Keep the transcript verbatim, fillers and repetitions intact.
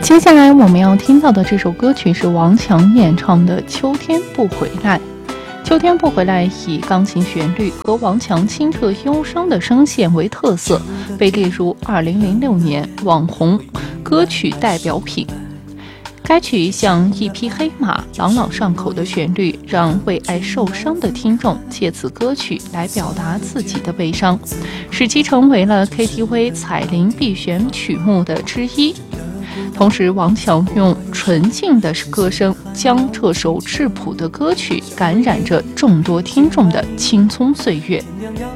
接下来我们要听到的这首歌曲是王强演唱的《秋天不回来》。秋天不回来以钢琴旋律和王强清澈忧伤的声线为特色，被列入二零零六年网红歌曲代表品。该曲像一匹黑马，朗朗上口的旋律让为爱受伤的听众借此歌曲来表达自己的悲伤，使其成为了 K T V 彩铃必选曲目的之一。同时，王强用纯净的歌声将这首质朴的歌曲感染着众多听众的青葱岁月。